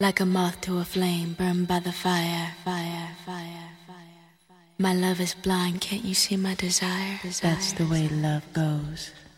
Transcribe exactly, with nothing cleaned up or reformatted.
Like a moth to a flame, burned by the fire, fire, fire, fire. My love is blind, can't you see my desire? desire. That's the way love goes.